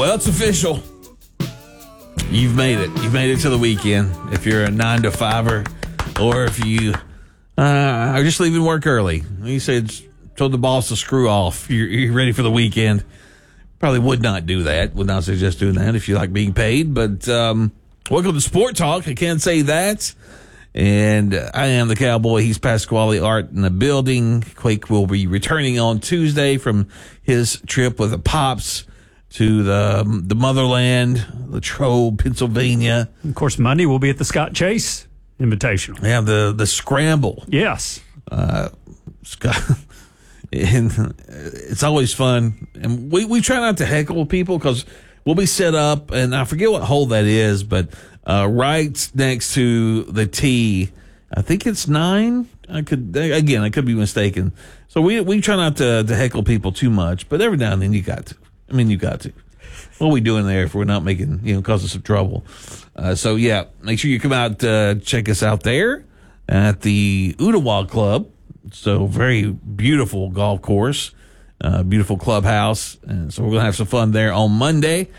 Well, it's official. You've made it. You've made it to the weekend. If you're a 9 to 5er, or if you are just leaving work early, you said told the boss to screw off. You're ready for the weekend. Probably would not do that. Would not suggest doing that if you like being paid. But welcome to Sport Talk. I can't say that. And I am the Cowboy. He's Pasquale Art in the building. Quake will be returning on Tuesday from his trip with the Pops to the motherland, Latrobe, Pennsylvania. Of course, Monday we'll be at the Scott Chase Invitational. Yeah, the scramble. Yes. Scott, and it's always fun. And we try not to heckle people because we'll be set up, and I forget what hole that is, but right next to the tee, I think it's 9. I could be mistaken. So we try not to heckle people too much, but every now and then you got to. You got to. What are we doing there if we're not making, causing some trouble? So, yeah, make sure you come out, check us out there at the Ooltewah Club. So, very beautiful golf course, beautiful clubhouse. And so, we're going to have some fun there on Monday.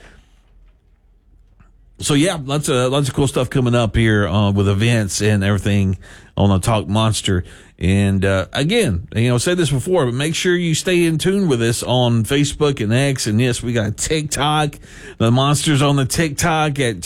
So, yeah, lots of cool stuff coming up here with events and everything on the Talk Monster. And, again, I said this before, but make sure you stay in tune with us on Facebook and X. And yes, we got TikTok. The Monster's on the TikTok at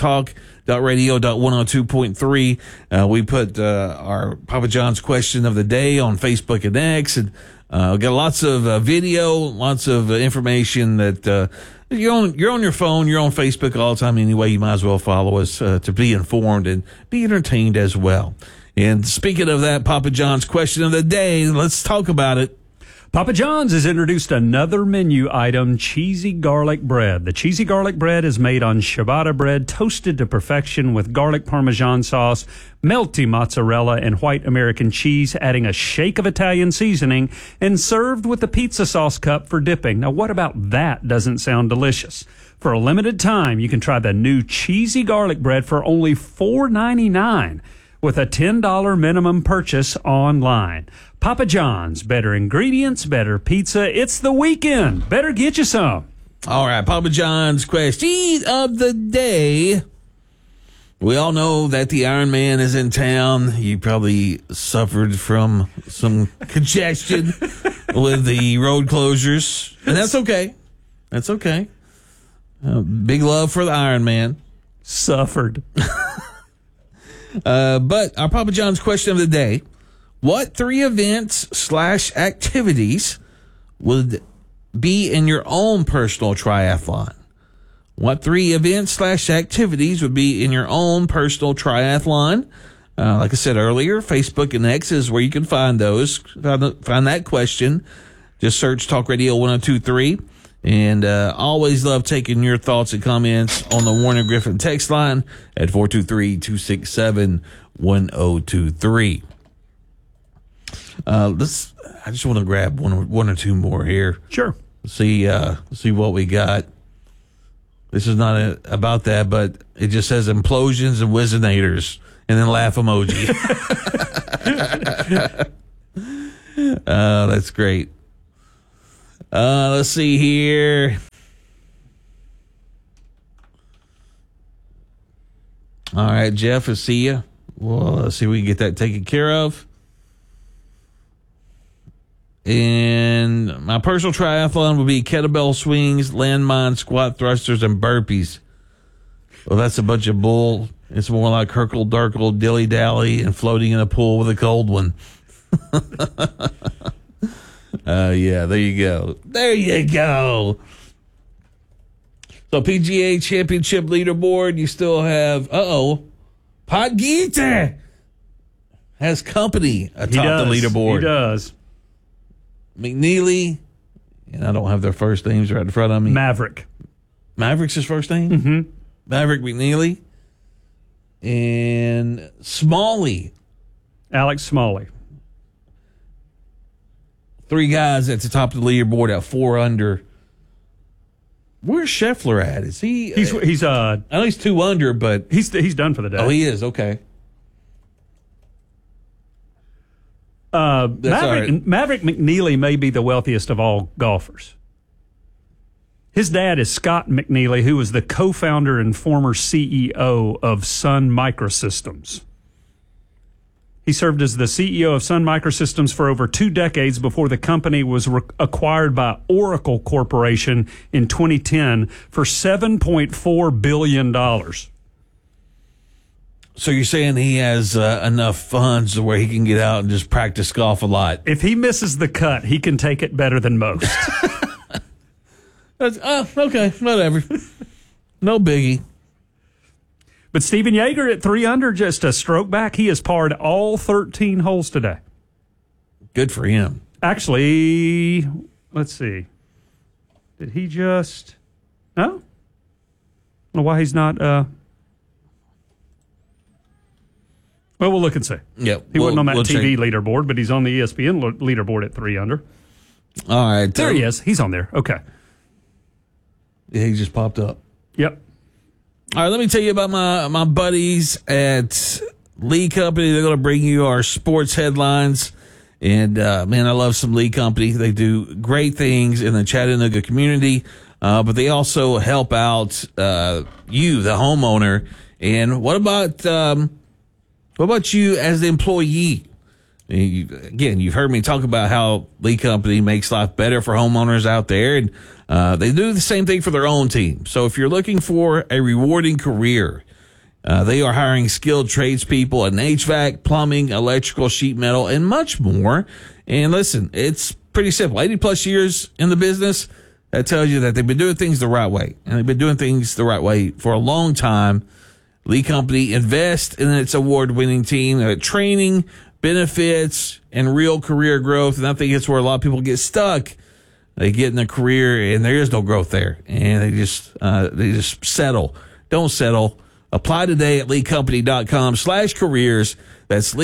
talk.radio.102.3. We put, our Papa John's question of the day on Facebook and X. And, we got lots of, video, lots of information that, you're on your phone, you're on Facebook all the time anyway. You might as well follow us, to be informed and be entertained as well. And speaking of that, Papa John's question of the day, let's talk about it. Papa John's has introduced another menu item, cheesy garlic bread. The cheesy garlic bread is made on ciabatta bread, toasted to perfection with garlic Parmesan sauce, melty mozzarella, and white American cheese, adding a shake of Italian seasoning, and served with a pizza sauce cup for dipping. Now, what about that doesn't sound delicious? For a limited time, you can try the new cheesy garlic bread for only $4.99. with a $10 minimum purchase online. Papa John's, better ingredients, better pizza. It's the weekend. Better get you some. All right, Papa John's question of the day. We all know that the Iron Man is in town. You probably suffered from some congestion with the road closures, and that's okay. That's okay. Big love for the Iron Man. Suffered. But our Papa John's question of the day, what 3 events / activities would be in your own personal triathlon? What 3 events / activities would be in your own personal triathlon? Like I said earlier, Facebook and X is where you can find those. Find that question. Just search Talk Radio 102.3. And always love taking your thoughts and comments on the Warner Griffin text line at 423-267-1023. I just want to grab one or two more here. Sure. See what we got. This is not about that, but it just says implosions and Wizenators, and then laugh emoji. That's great. Let's see here. All right, Jeff, I see you. Well, let's see if we can get that taken care of. And my personal triathlon would be kettlebell swings, landmine, squat thrusters, and burpees. Well, that's a bunch of bull. It's more like Herkle Darkle, dilly dally, and floating in a pool with a cold one. Yeah, there you go. There you go. So PGA Championship leaderboard, you still have, Pot Gita has company atop the leaderboard. He does. McNeely, and I don't have their first names right in front of me. Maverick. Maverick's his first name? Mm-hmm. Maverick McNeely. And Smalley. Alex Smalley. 3 guys at the top of the leaderboard at 4 under. Where's Scheffler at? Is he? He's I know he's 2 under, but he's done for the day. Oh, he is. Okay. Maverick McNeely may be the wealthiest of all golfers. His dad is Scott McNeely, who was the co-founder and former CEO of Sun Microsystems. He served as the CEO of Sun Microsystems for over 2 decades before the company was acquired by Oracle Corporation in 2010 for $7.4 billion. So you're saying he has enough funds where he can get out and just practice golf a lot? If he misses the cut, he can take it better than most. Okay, whatever. No biggie. But Steven Yeager at 3 under, just a stroke back. He has parred all 13 holes today. Good for him. Actually, let's see. Did he just... No? I don't know why he's not... Well, we'll look and see. Yep. He wasn't on that TV leaderboard, but he's on the ESPN leaderboard at 3 under. All right. There he is. He's on there. Okay. Yeah, he just popped up. Yep. All right, let me tell you about my buddies at Lee Company. They're going to bring you our sports headlines. And, man, I love some Lee Company. They do great things in the Chattanooga community, but they also help out you, the homeowner. And what about you as the employee? Again, you've heard me talk about how Lee Company makes life better for homeowners out there, and they do the same thing for their own team. So if you're looking for a rewarding career, they are hiring skilled tradespeople in HVAC, plumbing, electrical, sheet metal, and much more. And listen, it's pretty simple. 80 plus years in the business, that tells you that they've been doing things the right way. And they've been doing things the right way for a long time. Lee Company invests in its award-winning team, training, benefits, and real career growth. And I think it's where a lot of people get stuck. They get in a career and there is no growth there, and they just settle. Don't settle. Apply today at leecompany.com/careers. That's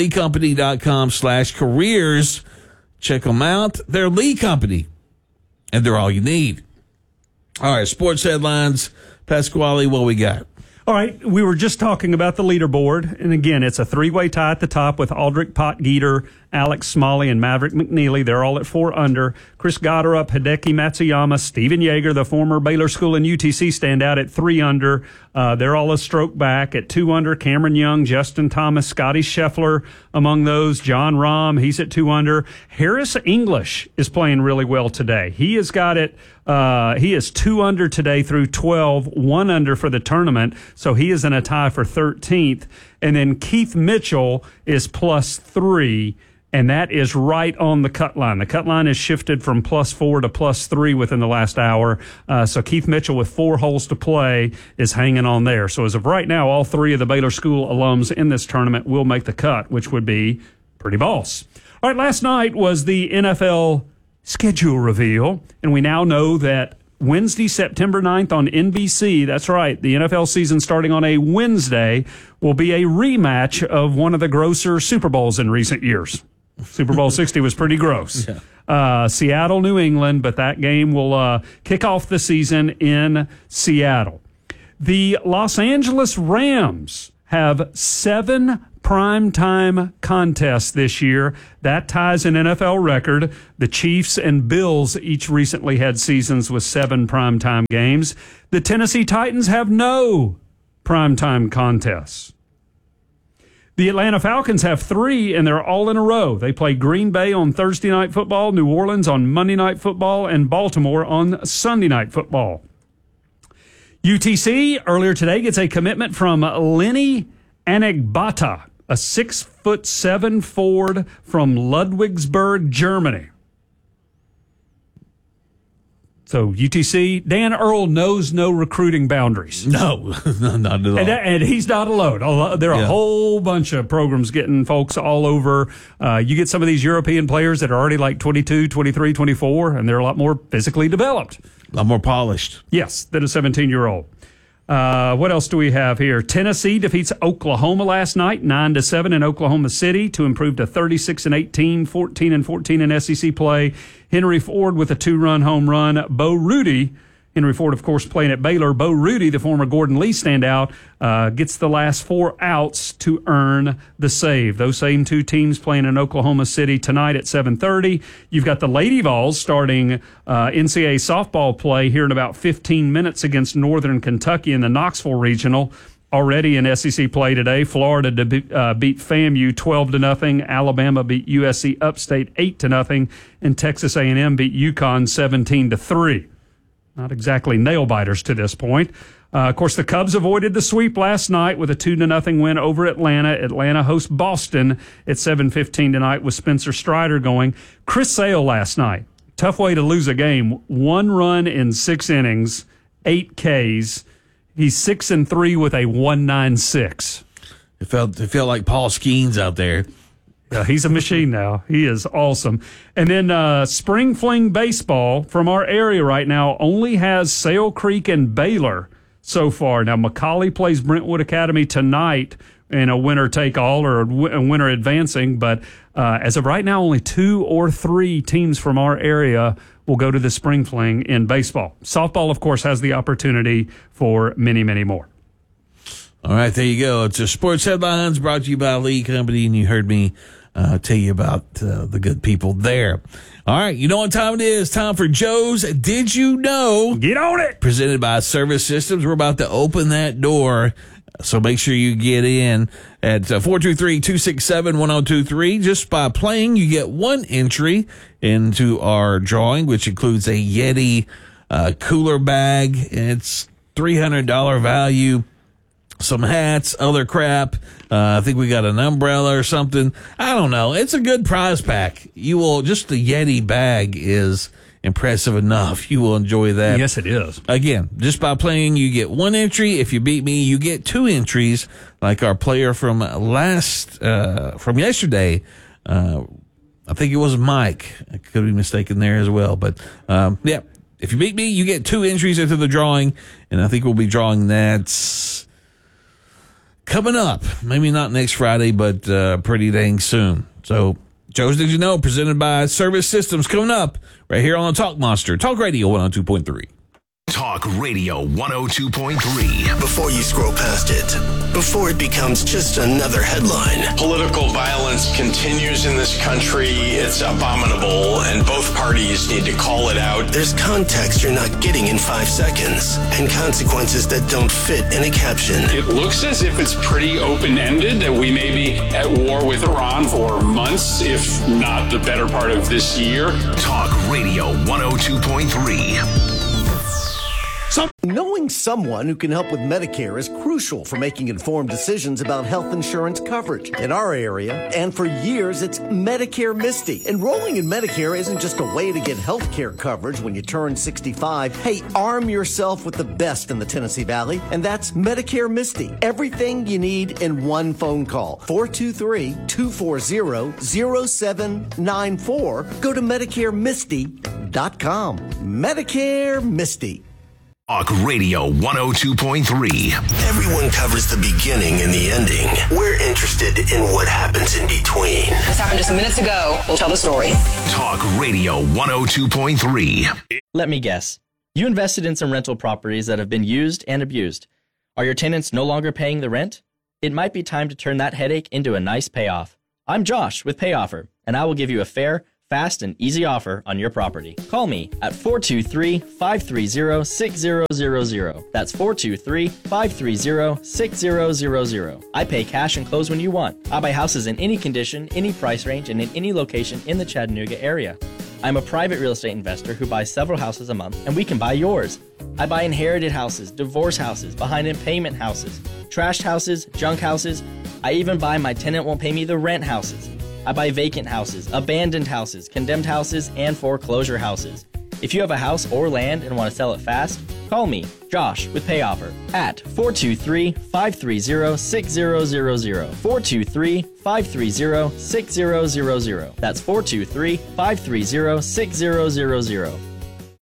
leecompany.com/careers. Check them out. They're Lee Company, and they're all you need. All right, sports headlines. Pasquale, what we got? All right, we were just talking about the leaderboard, and again, it's a 3-way tie at the top with Aldrich Potgieter, Alex Smalley, and Maverick McNeely. They're all at 4 under. Chris Gotterup, Hideki Matsuyama, Steven Yeager, the former Baylor School and UTC, stand out at 3 under. They're all a stroke back at 2 under. Cameron Young, Justin Thomas, Scotty Scheffler among those. John Rahm, he's at 2 under. Harris English is playing really well today. He has got it. He is 2 under today through 12, 1 under for the tournament. So he is in a tie for 13th. And then Keith Mitchell is +3. And that is right on the cut line. The cut line has shifted from +4 to +3 within the last hour. So Keith Mitchell, with 4 holes to play, is hanging on there. So as of right now, all 3 of the Baylor School alums in this tournament will make the cut, which would be pretty boss. All right, last night was the NFL schedule reveal, and we now know that Wednesday, September 9th on NBC, that's right, the NFL season starting on a Wednesday, will be a rematch of one of the grosser Super Bowls in recent years. Super Bowl 60 was pretty gross. Yeah. Seattle, New England, but that game will kick off the season in Seattle. The Los Angeles Rams have 7 primetime contests this year. That ties an NFL record. The Chiefs and Bills each recently had seasons with 7 primetime games. The Tennessee Titans have no primetime contests. The Atlanta Falcons have 3, and they're all in a row. They play Green Bay on Thursday Night Football, New Orleans on Monday Night Football, and Baltimore on Sunday Night Football. UTC earlier today gets a commitment from Lenny Anagbata, a 6'7" forward from Ludwigsburg, Germany. So UTC, Dan Earl knows no recruiting boundaries. No, not at all. And he's not alone. There are a whole bunch of programs getting folks all over. You get some of these European players that are already like 22, 23, 24, and they're a lot more physically developed. A lot more polished. Yes, than a 17-year-old. What else do we have here? Tennessee defeats Oklahoma last night, 9-7 in Oklahoma City to improve to 36-18, 14-14 in SEC play. Henry Ford with a 2-run home run. Bo Rudy Henry Ford, of course, playing at Baylor. Bo Rudy, the former Gordon Lee standout, gets the last 4 outs to earn the save. Those same two teams playing in Oklahoma City tonight at 7:30. You've got the Lady Vols starting NCAA softball play here in about 15 minutes against Northern Kentucky in the Knoxville Regional. Already in SEC play today, Florida beat FAMU 12-0. Alabama beat USC Upstate 8-0, and Texas A&M beat UConn 17-3. Not exactly nail-biters to this point. Of course, the Cubs avoided the sweep last night with a 2-0 win over Atlanta. Atlanta hosts Boston at 7:15 tonight with Spencer Strider going. Chris Sale last night. Tough way to lose a game. 1 run in 6 innings, 8 Ks. He's 6-3 with a 1.96. It felt like Paul Skeens out there. Yeah, he's a machine now. He is awesome. And then Spring Fling Baseball from our area right now only has Sale Creek and Baylor so far. Now, McCallie plays Brentwood Academy tonight in a winner-take-all or a winner advancing. But as of right now, only 2 or 3 teams from our area will go to the Spring Fling in baseball. Softball, of course, has the opportunity for many, many more. All right, there you go. It's a Sports Headlines brought to you by Lee Company, and you heard me tell you about the good people there. All right, you know what time it is. Time for Joe's Did You Know? Get on it! Presented by Service Systems. We're about to open that door, so make sure you get in at 423-267-1023. Just by playing, you get 1 entry into our drawing, which includes a Yeti cooler bag. It's $300 value. Some hats, other crap. I think we got an umbrella or something. I don't know. It's a good prize pack. Just the Yeti bag is impressive enough. You will enjoy that. Yes, it is. Again, just by playing, you get 1 entry. If you beat me, you get 2 entries, like our player from yesterday. I think it was Mike. I could be mistaken there as well. But, yeah, if you beat me, you get 2 entries into the drawing, and I think we'll be drawing that coming up. Maybe not next Friday, but pretty dang soon. So, Joe's Did You Know, presented by Service Systems, coming up right here on Talk Monster. Talk Radio 102.3. Talk Radio 102.3. Before you scroll past it, before it becomes just another headline. Political violence continues in this country. It's abominable, and both parties need to call it out. There's context you're not getting in 5 seconds, and consequences that don't fit in a caption. It looks as if it's pretty open-ended, that we may be at war with Iran for months, if not the better part of this year. Talk Radio 102.3. Knowing someone who can help with Medicare is crucial for making informed decisions about health insurance coverage. In our area, and for years, it's Medicare Misty. Enrolling in Medicare isn't just a way to get health care coverage when you turn 65. Hey, arm yourself with the best in the Tennessee Valley, and that's Medicare Misty. Everything you need in one phone call. 423-240-0794. Go to MedicareMisty.com. Medicare Misty. Talk Radio 102.3. Everyone covers the beginning and the ending. We're interested in what happens in between. This happened just minutes ago. We'll tell the story. Talk Radio 102.3. Let me guess. You invested in some rental properties that have been used and abused. Are your tenants no longer paying the rent? It might be time to turn that headache into a nice payoff. I'm Josh with PayOffer, and I will give you a fair, fast, and easy offer on your property. Call me at 423-530-6000. That's 423-530-6000. I pay cash and close when you want. I buy houses in any condition, any price range, and in any location in the Chattanooga area. I'm a private real estate investor who buys several houses a month, and we can buy yours. I buy inherited houses, divorce houses, behind in payment houses, trashed houses, junk houses. I even buy my tenant won't pay me the rent houses. I buy vacant houses, abandoned houses, condemned houses, and foreclosure houses. If you have a house or land and want to sell it fast, call me, Josh, with PayOffer at 423-530-6000. 423-530-6000. That's 423-530-6000.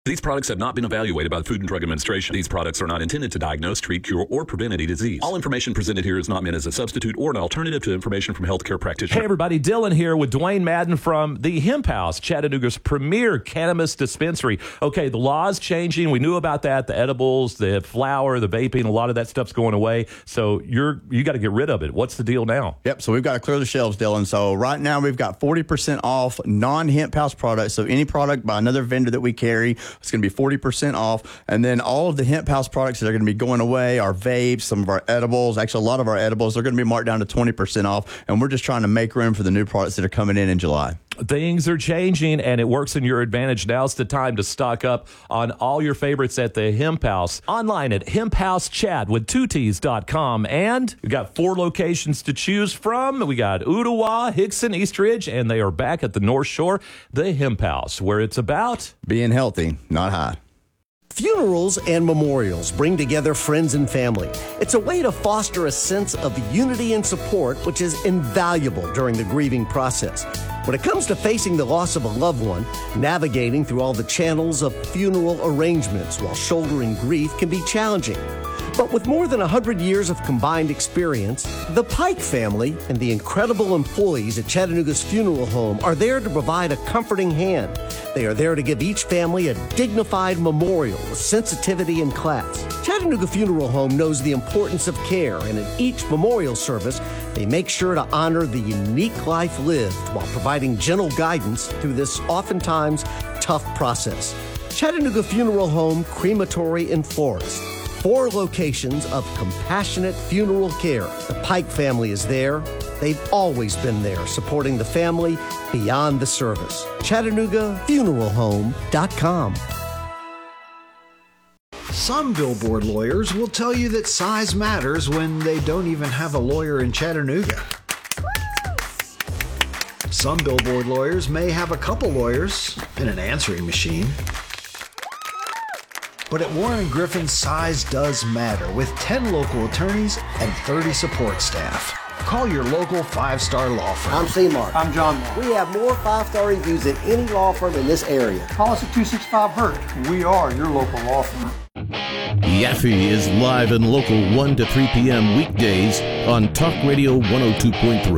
These products have not been evaluated by the Food and Drug Administration. These products are not intended to diagnose, treat, cure, or prevent any disease. All information presented here is not meant as a substitute or an alternative to information from healthcare practitioners. Hey everybody, Dylan here with Dwayne Madden from the Hemp House, Chattanooga's premier cannabis dispensary. Okay, the law's changing. We knew about that. The edibles, the flower, the vaping, a lot of that stuff's going away. So you got to get rid of it. What's the deal now? Yep, so we've got to clear the shelves, Dylan. So right now we've got 40% off non-Hemp House products. So any product by another vendor that we carry, it's going to be 40% off. And then all of the Hemp House products that are going to be going away, our vapes, some of our edibles, actually a lot of our edibles, they're going to be marked down to 20% off. And we're just trying to make room for the new products that are coming in July. Things are changing, and it works in your advantage. Now's the time to stock up on all your favorites at the Hemp House. Online at hemphousechat.com. And we got 4 locations to choose from. We got Ottawa, Hickson, East Ridge, and they are back at the North Shore, the Hemp House, where it's about being healthy, not high. Funerals and memorials bring together friends and family. It's a way to foster a sense of unity and support, which is invaluable during the grieving process. When it comes to facing the loss of a loved one, navigating through all the channels of funeral arrangements while shouldering grief can be challenging. But with more than 100 years of combined experience, the Pike family and the incredible employees at Chattanooga's Funeral Home are there to provide a comforting hand. They are there to give each family a dignified memorial with sensitivity and class. Chattanooga Funeral Home knows the importance of care, and in each memorial service, they make sure to honor the unique life lived while providing gentle guidance through this oftentimes tough process. Chattanooga Funeral Home, Crematory and Florist. 4 locations of compassionate funeral care. The Pike family is there. They've always been there, supporting the family beyond the service. ChattanoogaFuneralHome.com. Some billboard lawyers will tell you that size matters when they don't even have a lawyer in Chattanooga. Some billboard lawyers may have a couple lawyers and an answering machine. But at Warren & Griffin, size does matter, with 10 local attorneys and 30 support staff. Call your local 5-star law firm. I'm C-Mark. I'm John Mark. We have more 5-star reviews than any law firm in this area. Call us at 265-HURT. We are your local law firm. Yaffe is live and local 1 to 3 p.m. weekdays on Talk Radio 102.3.